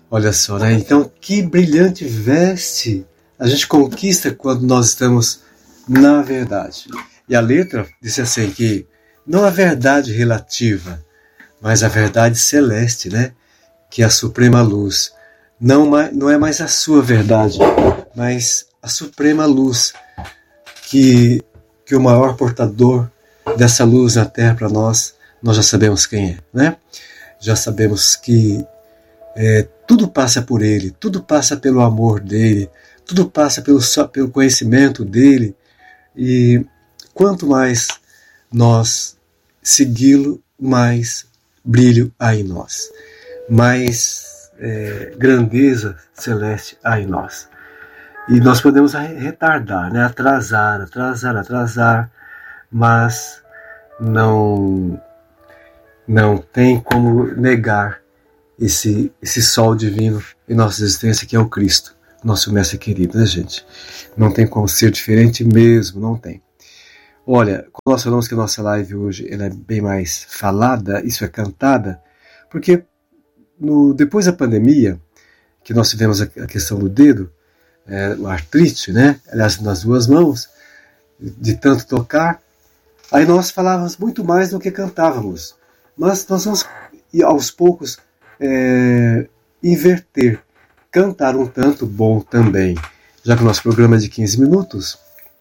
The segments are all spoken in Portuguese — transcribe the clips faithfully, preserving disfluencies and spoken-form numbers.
Olha só, né? Então, que brilhante veste a gente conquista quando nós estamos na verdade. E a letra disse assim que não a verdade relativa, mas a verdade celeste, né? Que é a suprema luz. Não, não é mais a sua verdade, mas a suprema luz que, que o maior portador dessa luz na Terra para nós, nós já sabemos quem é, né? Já sabemos que é, tudo passa por Ele, tudo passa pelo amor dEle, tudo passa pelo, pelo conhecimento dEle, e quanto mais nós segui-lo, mais brilho há em nós, mais é, grandeza celeste há em nós. E nós podemos retardar, né? atrasar, atrasar, atrasar, mas não, não tem como negar esse, esse sol divino em nossa existência, que é o Cristo, nosso mestre querido, né, gente? Não tem como ser diferente mesmo, não tem. Olha, nós falamos que a nossa live hoje ela é bem mais falada, isso é cantada, porque no, depois da pandemia, que nós tivemos a, a questão do dedo, é, o artrite, né? Aliás, nas duas mãos, de tanto tocar, aí nós falávamos muito mais do que cantávamos. Mas nós vamos, aos poucos, é, inverter, cantar um tanto bom também. Já que o nosso programa é de quinze minutos,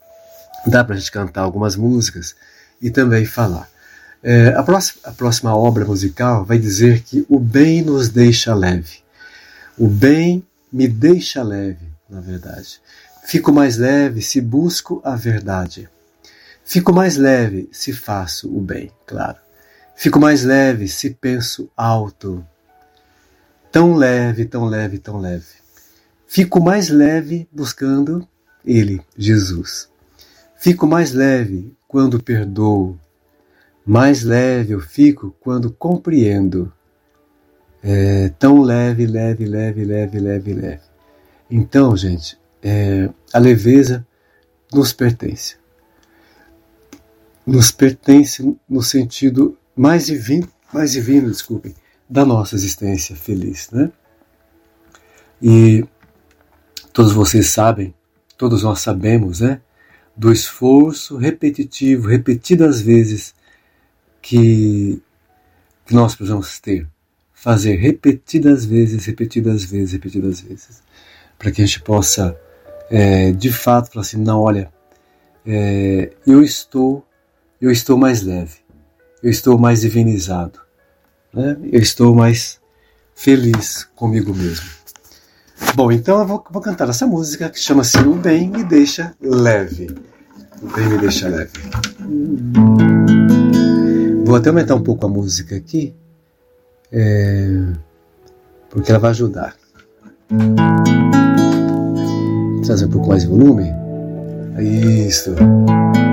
dá para a gente cantar algumas músicas e também falar. É, a, próxima, a próxima obra musical vai dizer que o bem nos deixa leve. O bem me deixa leve, na verdade. Fico mais leve se busco a verdade. Fico mais leve se faço o bem, claro. Fico mais leve se penso alto. Tão leve, tão leve, tão leve. Fico mais leve buscando Ele, Jesus. Fico mais leve quando perdoo. Mais leve eu fico quando compreendo. É, tão leve, leve, leve, leve, leve, leve. Então, gente, é, a leveza nos pertence. Nos pertence no sentido mais divino, mais divino, desculpem, da nossa existência feliz, né? E todos vocês sabem, todos nós sabemos, né? Do esforço repetitivo, repetidas vezes, que, que nós precisamos ter. Fazer repetidas vezes, repetidas vezes, repetidas vezes. Para que a gente possa, é, de fato, falar assim, não, olha, é, eu estou, eu estou mais leve, eu estou mais divinizado, né? Eu estou mais feliz comigo mesmo. Bom, então eu vou, vou cantar essa música que chama-se O Bem Me Deixa Leve. O Bem Me Deixa Leve. Vou até aumentar um pouco a música aqui, é, porque ela vai ajudar. Trazer um pouco mais de volume. Isso.